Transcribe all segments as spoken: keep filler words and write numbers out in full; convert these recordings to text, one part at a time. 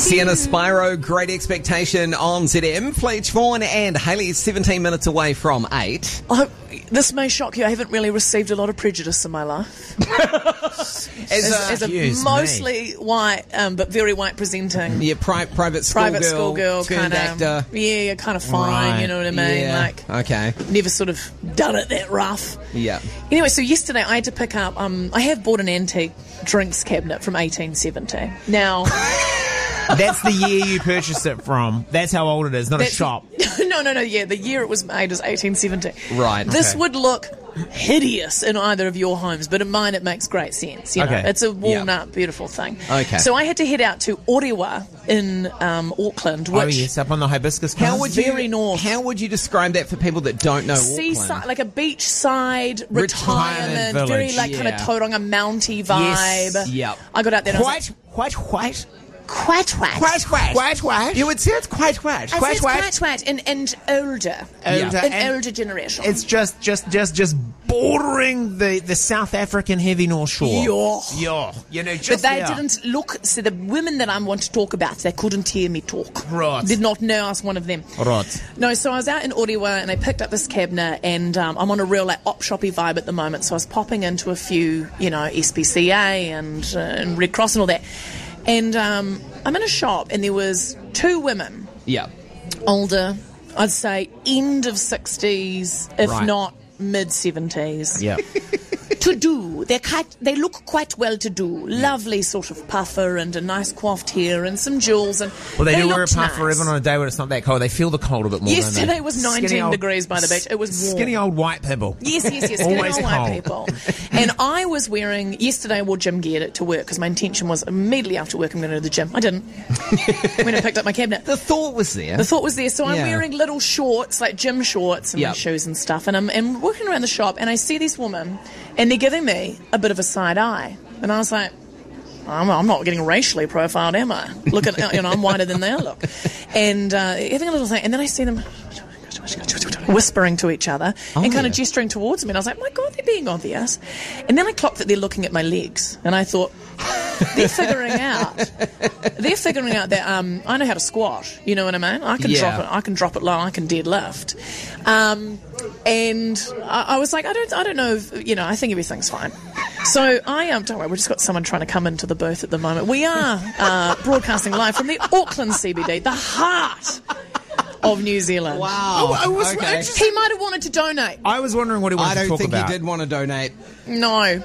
Sienna you. Spyro, Great Expectation on Z M. Fletch Vaughan and Hayley is seventeen minutes away from eight. Oh, this may shock you. I haven't really received a lot of prejudice in my life. as, As, a, as a Excuse mostly white, um, but very white presenting. yeah, pri- private school Private girl, school girl, turned kind of. actor. Yeah, kind of fine. Right. You know what I mean? Yeah. Like, okay. never sort of done it that rough. Yeah. Anyway, so yesterday I had to pick up. Um, I have bought an antique drinks cabinet from eighteen seventy. Now. That's the year you purchased it from. That's how old it is, not a That's- shop. no, no, no. Yeah, the year it was made is eighteen seventy. Right. This Okay. would look hideous in either of your homes, but in mine it makes great sense. You know, Okay. it's a walnut, beautiful thing. Okay. So I had to head out to Orewa in um, Auckland, which Oh, yes, up on the hibiscus How coast. would very you, north. How would you describe that for people that don't know seaside, Auckland? like a beachside Retirement retirement, very village, like kind yeah. of Tauranga Mounty vibe. Yes, yep. I got out there. And I was Quite, quite, quite. like, quite white. Quite white. Quite white. You would say it's quite white. I quite said white. quite white and, and older. Older, An and older generation. It's just, just, just, just bordering the, the South African heavy North Shore. Yeah. Yeah. You know, just But they there. didn't look. So the women that I want to talk about, they couldn't hear me talk. Right. Did not know I was one of them. Right. No, so I was out in Orewa and I picked up this cabinet, and um, I'm on a real like op shoppy vibe at the moment. So I was popping into a few, you know, S P C A and uh, and Red Cross and all that. And um, I'm in a shop, and there was two women, Yeah. older, I'd say end of sixties, if Right. not mid seventies. Yeah. To do. They're quite, they look quite well to do. Lovely sort of puffer and a nice coiffed hair and some jewels. And Well, they, do wear a looked puffer nice. even on a day when it's not that cold. They feel the cold a bit more, don't Yesterday they? was Skinny nineteen old- degrees by the beach. It was warm. Skinny old white people. Yes, yes, yes. Skinny Always old white cold. people. And I was wearing, yesterday I wore gym gear to work because my intention was immediately after work I'm going to do the gym. I didn't. When I picked up my cabinet. The thought was there. The thought was there. So I'm Yeah. wearing little shorts, like gym shorts and my Yep. shoes and stuff. And I'm and walking around the shop and I see this woman and they're giving me a bit of a side eye. And I was like, I'm, I'm not getting racially profiled, am I? Look at, you know, I'm whiter than they look. And uh, having a little thing. And then I see them whispering to each other Oh, and kind yeah. of gesturing towards me. And I was like, my God, they're being obvious. And then I clocked that they're looking at my legs. And I thought, they're figuring out. They're figuring out that um, I know how to squat. You know what I mean? I can Yeah. drop it. I can drop it low. I can deadlift. Um, and I, I was like, I don't. I don't know. If, you know, I think everything's fine. So I um, don't worry. We've just got someone trying to come into the booth at the moment. We are uh, broadcasting live from the Auckland C B D, the heart of New Zealand. Wow. Oh, I was- okay. I just- He might have wanted to donate. I was wondering what he wanted I to don't talk think about. he did want to donate. No.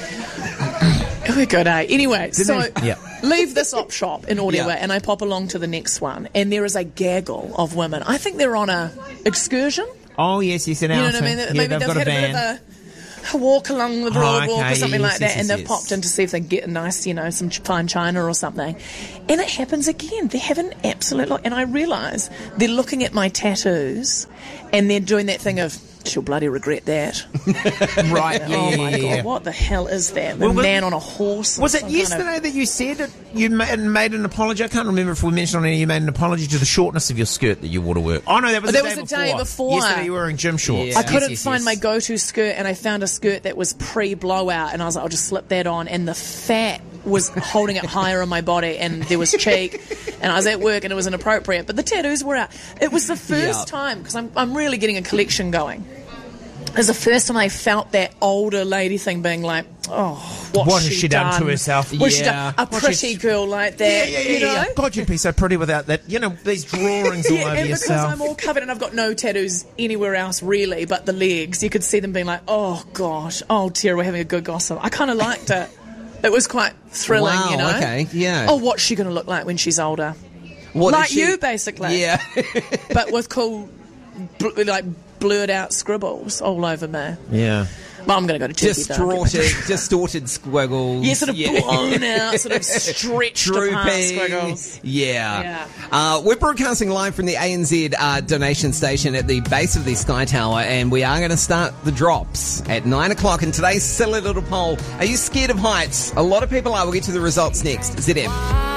We're good, eh? Anyway, so he- yeah. leave this op shop in Orewa Yeah. and I pop along to the next one, and there is a gaggle of women. I think they're on a excursion. Oh, yes, yes, an You know what I outing. mean? Yeah, Maybe they've, they've got had a a bit van. of a walk along the broadwalk okay, or something yes, like that, yes, and yes, they've yes. popped in to see if they can get a nice, you know, some ch- fine china or something. And it happens again. They have an absolute lot. And I realise they're looking at my tattoos and they're doing that thing of, she'll bloody regret that. Right, yeah, oh yeah, my yeah, God, yeah. what the hell is that? Well, a was- man on a horse? or Was it some kind of- yesterday that you said that you ma- made an apology? I can't remember if we mentioned on any. You made an apology to the shortness of your skirt that you wore to work. Oh no, that was That the was day the before. day before. Yesterday you were wearing gym shorts. Yeah. I couldn't Yes, yes, find yes. my go-to skirt, and I found a skirt that was pre-blowout, and I was like, I'll just slip that on, and the fat was holding it higher on my body, and there was cheek, and I was at work, and it was inappropriate, but the tattoos were out. It was the first Yeah. time, because I'm, I'm really getting a collection going. It was the first time I felt that older lady thing being like, oh, what's What has she done to done? herself? What's she Yeah. done? A What's pretty she- girl like that, you know? God, you'd be so pretty without that. You know, these drawings all Yeah, over and because yourself. I'm all covered and I've got no tattoos anywhere else really but the legs, you could see them being like, oh gosh, oh dear, we're having a good gossip. I kind of liked it. It was quite thrilling, Wow, you know. okay, yeah. Oh, what's she going to look like when she's older? What Like is she- you, basically. Yeah. But with cool, bl- like blurred out scribbles all over me. yeah. Well, I'm going to go to Turkey though. distorted, distorted squiggles. Yeah, sort of blown out, sort of stretched apart Drooping. squiggles. Yeah. Yeah. Uh, we're broadcasting live from the A N Z uh, donation station at the base of the Sky Tower, and we are going to start the drops at nine o'clock. And today's silly little poll: are you scared of heights? A lot of people are. We'll get to the results next. Z M.